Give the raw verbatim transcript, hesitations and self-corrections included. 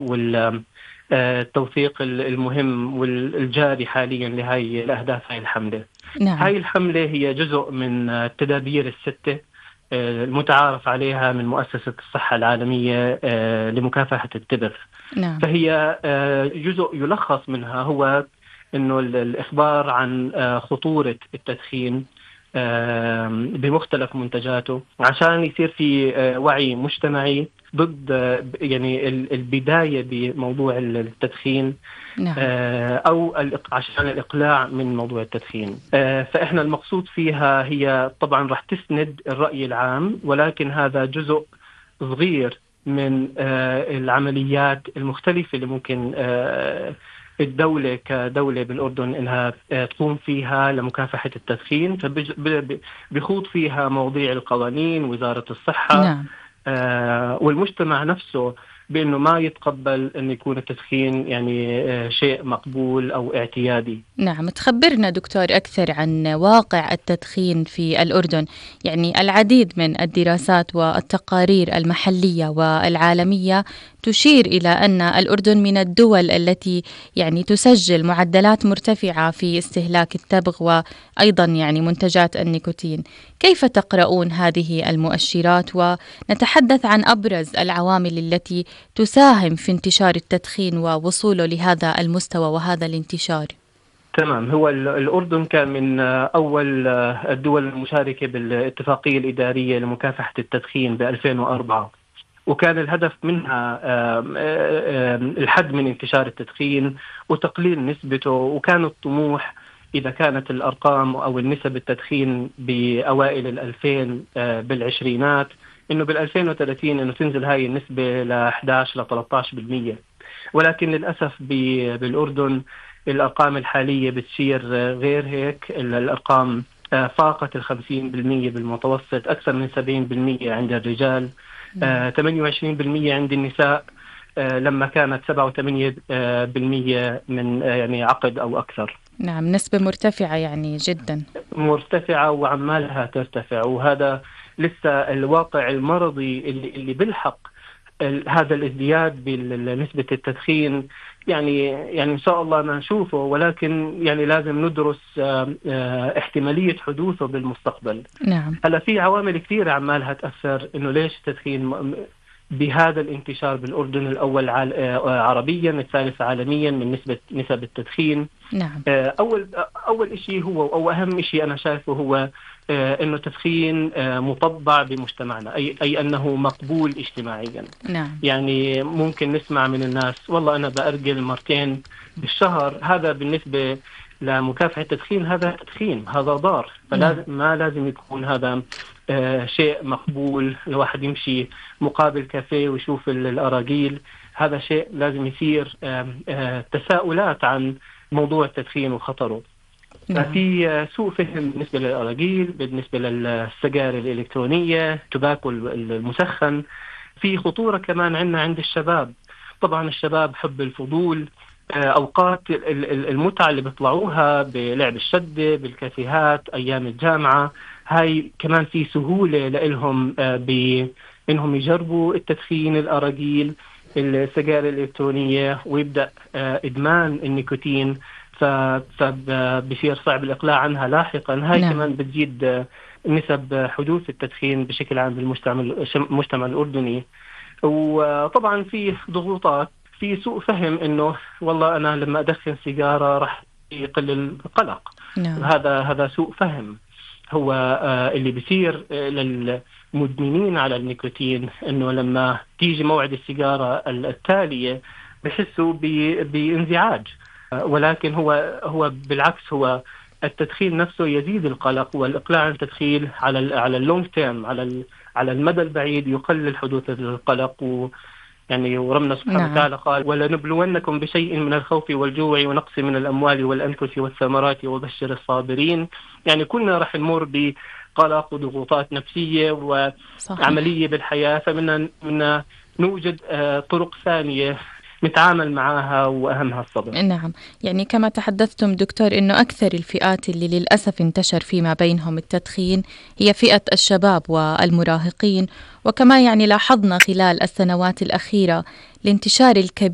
والتوثيق المهم والجاري حاليا لهي الأهداف هاي الحملة. نعم. هاي الحملة هي جزء من التدابير الستة المتعارف عليها من مؤسسة الصحة العالمية لمكافحة التبغ. نعم. فهي جزء يلخص منها هو إنه الإخبار عن خطورة التدخين بمختلف منتجاته عشان يصير في وعي مجتمعي ضد يعني البداية بموضوع التدخين. نعم. أو عشان الإقلاع من موضوع التدخين. فإحنا المقصود فيها هي طبعا رح تسند الرأي العام، ولكن هذا جزء صغير من العمليات المختلفة اللي ممكن الدولة كدولة بالأردن إنها تقوم فيها لمكافحة التدخين. فبيخوض فيها مواضيع القوانين، وزارة الصحة. نعم. آه والمجتمع نفسه بأنه ما يتقبل أن يكون التدخين يعني آه شيء مقبول أو اعتيادي. نعم. تخبرنا دكتور أكثر عن واقع التدخين في الأردن. يعني العديد من الدراسات والتقارير المحلية والعالمية تشير إلى أن الأردن من الدول التي يعني تسجل معدلات مرتفعة في استهلاك التبغ وأيضا يعني منتجات النيكوتين. كيف تقرؤون هذه المؤشرات، ونتحدث عن أبرز العوامل التي تساهم في انتشار التدخين ووصوله لهذا المستوى وهذا الانتشار؟ تمام. هو الأردن كان من أول الدول المشاركة بالاتفاقية الإدارية لمكافحة التدخين بألفين وأربعة، وكان الهدف منها الحد من انتشار التدخين وتقليل نسبته. وكان الطموح إذا كانت الأرقام أو النسب التدخين بأوائل الألفين بالعشرينات إنه بالألفين وثلاثين إنه تنزل هاي النسبة ل إحدى عشر ل ثلاثة عشر بالمئة. ولكن للأسف بالأردن الأرقام الحالية بتشير غير هيك. الأرقام فاقت الخمسين بالمئة بالمتوسط، أكثر من سبعين بالمئة عند الرجال، ثمانية وعشرين بالمئة عند النساء، لما كانت سبعة وثمانين بالمئة من يعني عقد أو أكثر. نعم، نسبة مرتفعة يعني جدا مرتفعة وعمالها ترتفع. وهذا لسه الواقع المرضي اللي, اللي بلحق هذا الازدياد بنسبة التدخين. يعني يعني إن شاء الله ما نشوفه، ولكن يعني لازم ندرس احتمالية حدوثه بالمستقبل. نعم. هلا في عوامل كثيرة عمالها تأثر إنه ليش التدخين بهذا الانتشار بالأردن، الأول عربيا، الثالث عالميا من نسبة نسب التدخين. نعم. أول أول شيء هو أو أهم شيء أنا شايفه هو إنه التدخين مطبع بمجتمعنا، أي أي أنه مقبول اجتماعيا. نعم. يعني ممكن نسمع من الناس والله أنا بأرجل مرتين بالشهر، هذا بالنسبة لمكافحة التدخين هذا تدخين، هذا ضار. فلازم ما لازم يكون هذا آه شيء مقبول. الواحد يمشي مقابل كافيه ويشوف الأراجيل، هذا شيء لازم يصير آه آه تساؤلات عن موضوع التدخين وخطره. ففي سوء فهم بالنسبة للأراجيل، بالنسبة للسجائر الإلكترونية، تباكو المسخن. في خطورة كمان عندنا عند الشباب. طبعا الشباب حب الفضول، أوقات المتعة اللي بيطلعوها بلعب الشدة بالكافيهات أيام الجامعة، هاي كمان في سهولة لهم بأنهم يجربوا التدخين، الأراجيل، السجائر الإلكترونية، ويبدأ إدمان النيكوتين، فبصير صعب الإقلاع عنها لاحقا. هاي نعم. كمان بتزيد نسب حدوث التدخين بشكل عام بالمجتمع المجتمع الأردني. وطبعا في ضغوطات، في سوء فهم إنه والله أنا لما أدخن سيجارة رح يقل القلق. نعم. هذا هذا سوء فهم. هو اللي بيصير للمدمنين على النيكوتين إنه لما تيجي موعد السيجارة التالية بحسوا بانزعاج، ولكن هو هو بالعكس، هو التدخين نفسه يزيد القلق، والإقلاع عن التدخين على ال على اللونج تيرم، على على المدى البعيد يقلل حدوث القلق. و يعني وربنا سبحانه نعم. وتعالى قال ولنبلونكم بشيء من الخوف والجوع ونقص من الأموال والأنفس والثمرات وبشر الصابرين. يعني كنا رح نمر بقلق وضغوطات نفسية وعملية بالحياة، فمنا منا نوجد طرق ثانية نتعامل معها، وأهمها الصبر. نعم. يعني كما تحدثتم دكتور أنه أكثر الفئات اللي للأسف انتشر فيما بينهم التدخين هي فئة الشباب والمراهقين، وكما يعني لاحظنا خلال السنوات الأخيرة الانتشار الكبير